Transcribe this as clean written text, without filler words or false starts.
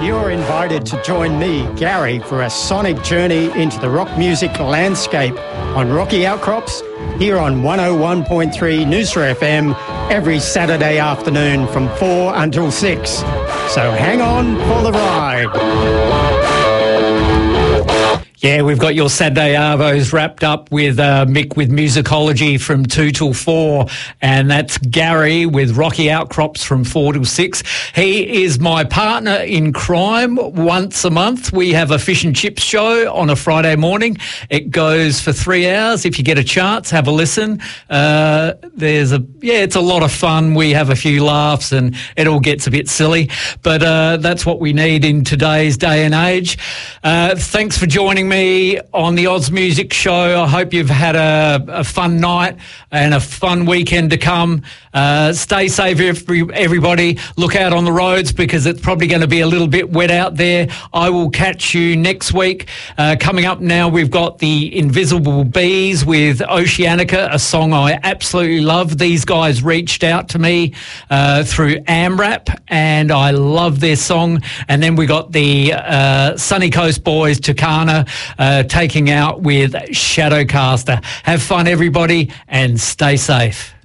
You're invited to join me, Gary, for a sonic journey into the rock music landscape on Rocky Outcrops here on 101.3 Noosa FM every Saturday afternoon from 4 until 6. So hang on for the ride. Yeah, we've got your Saturday Arvos wrapped up with Mick with Musicology from 2 till 4, and that's Gary with Rocky Outcrops from 4 till 6. He is my partner in crime. Once a month, we have a fish and chips show on a Friday morning. It goes for 3 hours. If you get a chance, have a listen. It's a lot of fun. We have a few laughs and it all gets a bit silly, but that's what we need in today's day and age. Thanks for joining me on the Oz Music Show. I hope you've had a fun night and a fun weekend to come. Stay safe, everybody. Look out on the roads because it's probably going to be a little bit wet out there. I will catch you next week. Coming up now, we've got the Invisible Bees with Oceanica, a song I absolutely love. These guys reached out to me through AMRAP, and I love their song. And then we got the Sunny Coast Boys, Tucana, taking out with Shadowcaster. Have fun, everybody, and stay safe.